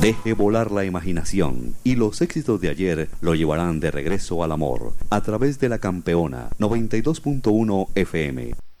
Deje volar la imaginación y los éxitos de ayer lo llevarán de regreso al amor a través de la Campeona 92.1 FM.